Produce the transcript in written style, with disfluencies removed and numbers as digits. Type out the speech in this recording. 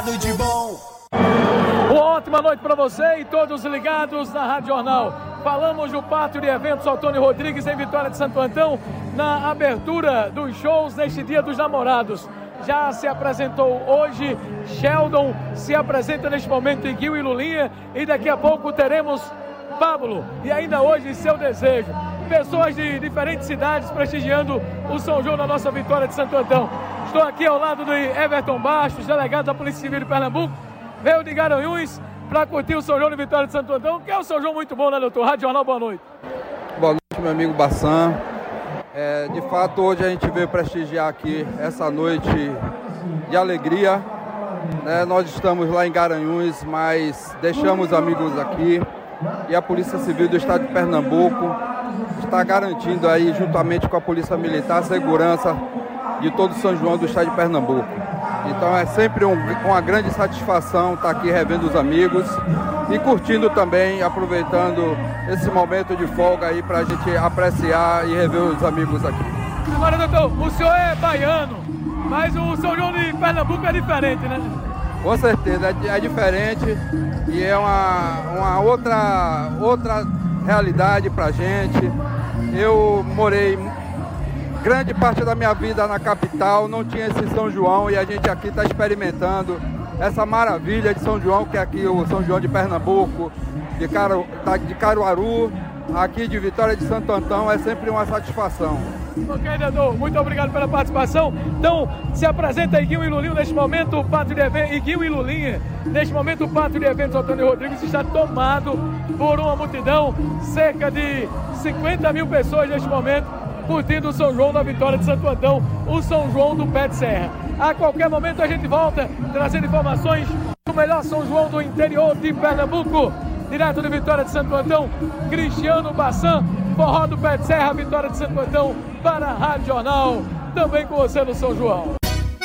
cercado de bom. Uma ótima noite para você e todos ligados na Rádio Jornal. Falamos do pátio de eventos Antônio Rodrigues em Vitória de Santo Antão, na abertura dos shows neste Dia dos Namorados. Já se apresentou hoje Sheldon, se apresenta neste momento Iguinho e Lulinha, e daqui a pouco teremos Pablo e ainda hoje Seu Desejo. Pessoas de diferentes cidades prestigiando o São João na nossa Vitória de Santo Antão. Estou aqui ao lado de Everton Bastos, delegado da Polícia Civil de Pernambuco. Veio de Garanhuns para curtir o São João de Vitória de Santo Antão, que é um São João muito bom, né, doutor? Rádio Jornal, boa noite. Boa noite, meu amigo Bassan. De fato, hoje a gente veio prestigiar aqui essa noite de alegria. Nós estamos lá em Garanhuns, mas deixamos amigos aqui e a Polícia Civil do Estado de Pernambuco está garantindo aí, juntamente com a Polícia Militar, a segurança de todo São João do Estado de Pernambuco. Então é sempre uma grande satisfação estar aqui revendo os amigos e curtindo também, aproveitando esse momento de folga aí para a gente apreciar e rever os amigos aqui. Agora, doutor, o senhor é baiano, mas o São João de Pernambuco é diferente, né? Com certeza, é diferente e é uma outra realidade para a gente. Eu morei grande parte da minha vida na capital, não tinha esse São João e a gente aqui está experimentando essa maravilha de São João, que é aqui o São João de Pernambuco, de Caruaru, aqui de Vitória de Santo Antão, é sempre uma satisfação. Ok, doutor, muito obrigado pela participação. Então, se apresenta Iguinho e Lulinha neste momento, o pátio de eventos, Iguinho e Lulinha, neste momento o pátio de eventos Antônio Rodrigues está tomado por uma multidão, cerca de 50 mil pessoas neste momento, curtindo o São João da Vitória de Santo Antão, o São João do Pé de Serra. A qualquer momento a gente volta trazendo informações do melhor São João do interior de Pernambuco. Direto de Vitória de Santo Antão, Cristiano Bassan, forró do Pé de Serra, Vitória de Santo Antão, para a Rádio Jornal, também com você no São João.